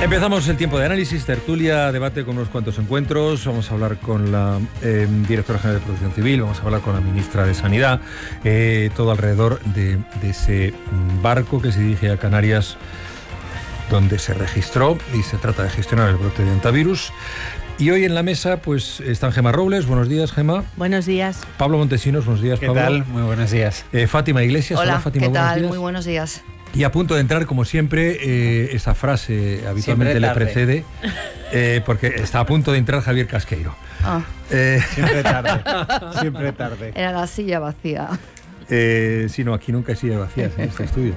Empezamos el tiempo de análisis, tertulia, debate con unos cuantos encuentros. Vamos a hablar con la directora general de Protección Civil, vamos a hablar con la ministra de Sanidad, todo alrededor de ese barco que se dirige a Canarias, donde se registró y se trata de gestionar el brote de hantavirus. Y hoy en la mesa pues están Gemma Robles. Buenos días, Gemma. Buenos días. Pablo Montesinos. Buenos días, ¿Qué Pablo. ¿Qué tal? Muy buenos días. Fátima Iglesias. Hola, Fátima, ¿qué tal? días. Muy buenos días. Y a punto de entrar, como siempre, esa frase habitualmente le precede, porque está a punto de entrar Javier Casqueiro. Siempre tarde, siempre tarde. Era la silla vacía. Sí, no, aquí nunca hay sillas vacías en este estudio.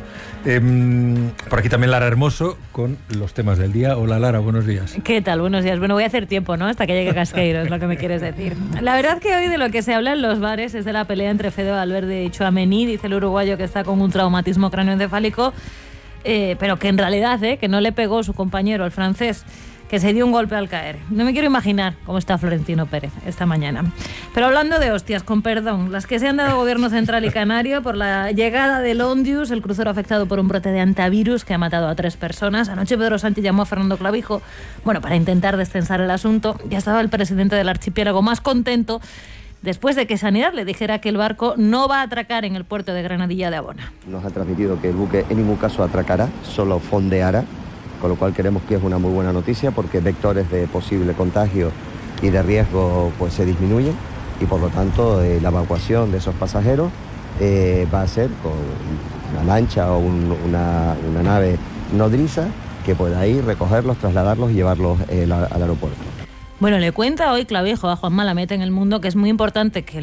Por aquí también Lara Hermoso con los temas del día. Hola Lara, buenos días. ¿Qué tal? Buenos días. Bueno, voy a hacer tiempo, ¿no? Hasta que llegue Casqueiro, es lo que me quieres decir. La verdad que hoy de lo que se habla en los bares es de la pelea entre Fede Valverde y Tchouaméni, dice el uruguayo que está con un traumatismo cráneoencefálico, pero que en realidad, que no le pegó su compañero, el francés, que se dio un golpe al caer. No me quiero imaginar cómo está Florentino Pérez esta mañana. Pero hablando de hostias, con perdón, las que se han dado Gobierno Central y Canario por la llegada del Ondius, el crucero afectado por un brote de hantavirus que ha matado a 3 personas. Anoche Pedro Sánchez llamó a Fernando Clavijo, para intentar descensar el asunto. Ya estaba el presidente del archipiélago más contento después de que Sanidad le dijera que el barco no va a atracar en el puerto de Granadilla de Abona. Nos ha transmitido que el buque en ningún caso atracará, solo fondeará, con lo cual creemos que es una muy buena noticia porque vectores de posible contagio y de riesgo pues se disminuyen y por lo tanto la evacuación de esos pasajeros va a ser con una lancha o una nave nodriza que pueda ir, recogerlos, trasladarlos y llevarlos al aeropuerto. Bueno, le cuenta hoy Clavijo a Juan Malamete en El Mundo que es muy importante que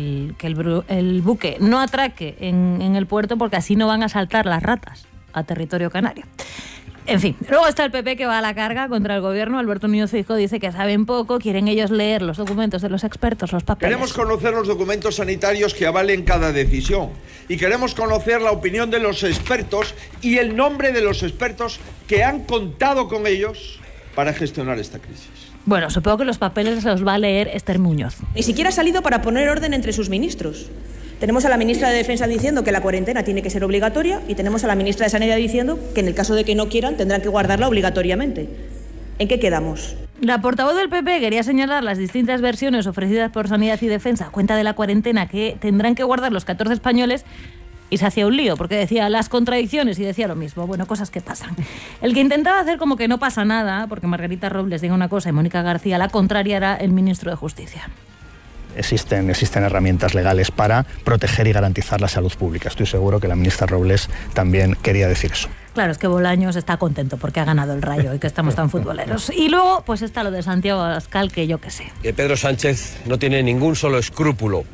el buque no atraque en el puerto porque así no van a saltar las ratas a territorio canario. En fin, luego está el PP que va a la carga contra el gobierno. Alberto Núñez Feijóo dice que saben poco, quieren ellos leer los documentos de los expertos, los papeles. Queremos conocer los documentos sanitarios que avalen cada decisión y queremos conocer la opinión de los expertos y el nombre de los expertos que han contado con ellos para gestionar esta crisis. Bueno, supongo que los papeles los va a leer Esther Muñoz. Ni siquiera ha salido para poner orden entre sus ministros. Tenemos a la ministra de Defensa diciendo que la cuarentena tiene que ser obligatoria y tenemos a la ministra de Sanidad diciendo que en el caso de que no quieran tendrán que guardarla obligatoriamente. ¿En qué quedamos? La portavoz del PP quería señalar las distintas versiones ofrecidas por Sanidad y Defensa a cuenta de la cuarentena que tendrán que guardar los 14 españoles y se hacía un lío porque decía las contradicciones y decía lo mismo. Bueno, cosas que pasan. El que intentaba hacer como que no pasa nada, porque Margarita Robles diga una cosa y Mónica García la contraria, era el ministro de Justicia. Existen herramientas legales para proteger y garantizar la salud pública. Estoy seguro que la ministra Robles también quería decir eso. Claro, es que Bolaños está contento porque ha ganado el Rayo y que estamos tan futboleros. Y luego, pues está lo de Santiago Abascal, que yo qué sé. Que Pedro Sánchez no tiene ningún solo escrúpulo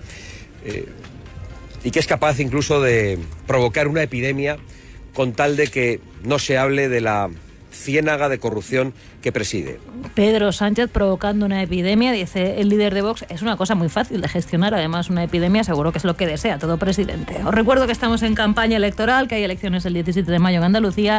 y que es capaz incluso de provocar una epidemia con tal de que no se hable de la ciénaga de corrupción que preside. Pedro Sánchez provocando una epidemia, dice el líder de Vox, es una cosa muy fácil de gestionar, además una epidemia seguro que es lo que desea todo presidente. Os recuerdo que estamos en campaña electoral, que hay elecciones el 17 de mayo en Andalucía